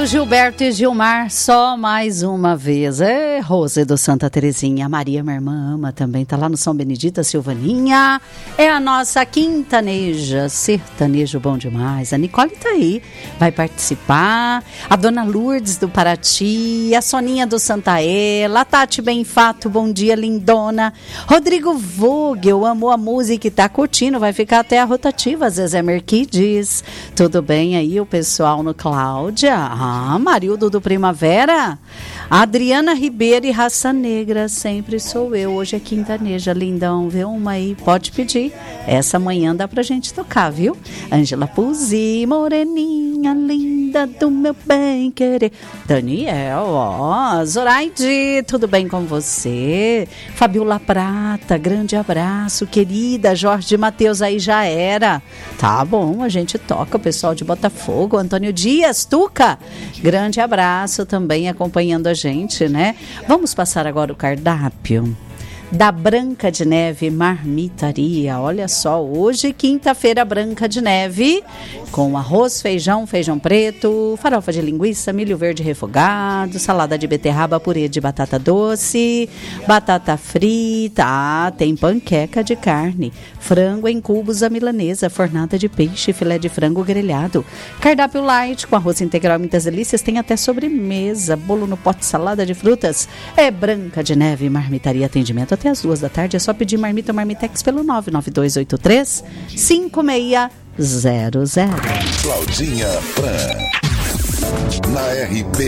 Ricardo, Gilberto e Gilmar, só mais uma vez. É Rose do Santa Terezinha, a Maria, minha irmã, ama também, tá lá no São Benedito, a Silvaninha. É a nossa quintaneja, sertanejo bom demais. A Nicole tá aí, vai participar. A Dona Lourdes do Paraty, a Soninha do Santaella, a Tati Benfato, bom dia, lindona. Rodrigo Vogel, amou a música e tá curtindo, vai ficar até a rotativa, Zezé Merquides. Tudo bem aí, o pessoal no Cláudia? Ah, Marildo do Primavera. Adriana Ribeiro e Raça Negra, sempre sou eu. Hoje é quintaneja, lindão, vê uma aí, pode pedir. Essa manhã dá pra gente tocar, viu? Ângela Puzzi, moreninha linda do meu bem querer. Daniel, ó, Zoraide, tudo bem com você? Fabiola Prata, grande abraço, querida. Jorge Matheus aí já era. Tá bom, a gente toca, o pessoal de Botafogo. Antônio Dias, Tuca, grande abraço também acompanhando a gente, né? Vamos passar agora o cardápio da Branca de Neve Marmitaria. Olha só, hoje quinta-feira, Branca de Neve, com arroz, feijão, feijão preto, farofa de linguiça, milho verde refogado, salada de beterraba, purê de batata doce, batata frita, tem panqueca de carne, frango em cubos à milanesa, fornada de peixe, filé de frango grelhado, cardápio light com arroz integral, muitas delícias, tem até sobremesa, bolo no pote, salada de frutas. É Branca de Neve Marmitaria, atendimento até às 2 da tarde. É só pedir marmita ou marmitex pelo 99283-5600. Claudinha Fran, na RB.